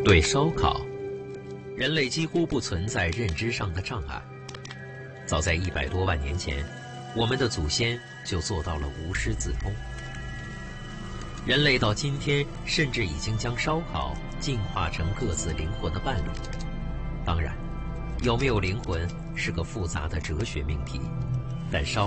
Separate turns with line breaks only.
对烧烤，人类几乎不存在认知上的障碍。早在100多万年前，我们的祖先就做到了无师自通。人类到今天，甚至已经将烧烤进化成各自灵魂的伴侣。当然，有没有灵魂是个复杂的哲学命题，但烧